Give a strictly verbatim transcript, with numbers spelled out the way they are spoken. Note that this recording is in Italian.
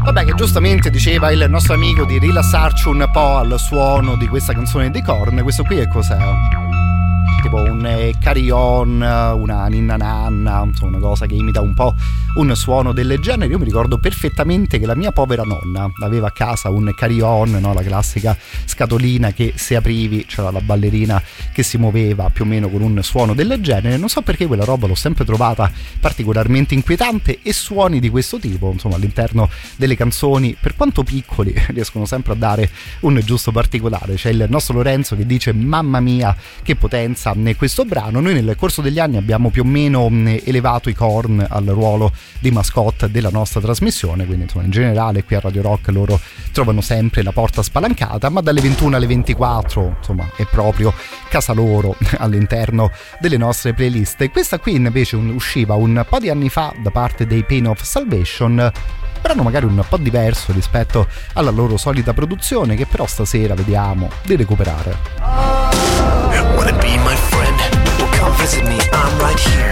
Vabbè, che giustamente diceva il nostro amico di rilassarci un po' al suono di questa canzone dei Korn. Questo qui è cos'è? Tipo un eh, carry on, una ninna nanna, insomma una cosa che imita un po' un suono del genere. Io mi ricordo perfettamente che la mia povera nonna aveva a casa un carry on, no? La classica scatolina che se aprivi c'era la ballerina che si muoveva più o meno con un suono del genere. Non so perché quella roba l'ho sempre trovata particolarmente inquietante, e suoni di questo tipo, insomma, all'interno delle canzoni, per quanto piccoli, riescono sempre a dare un giusto particolare. C'è il nostro Lorenzo che dice: mamma mia che potenza questo brano. Noi nel corso degli anni abbiamo più o meno elevato i Korn al ruolo di mascotte della nostra trasmissione, quindi insomma in generale qui a Radio Rock loro trovano sempre la porta spalancata, ma dalle ventuno alle ventiquattro insomma è proprio casa loro all'interno delle nostre playlist. Questa qui invece usciva un po' di anni fa da parte dei Pain of Salvation, brano magari un po' diverso rispetto alla loro solita produzione, che però stasera vediamo di recuperare.